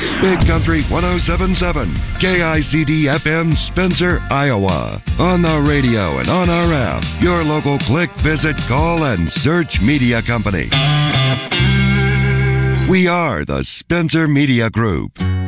Big Country 1077, KICD FM Spencer, Iowa. On the radio and on our app, your local click, visit, call, and search media company. We are the Spencer Media Group.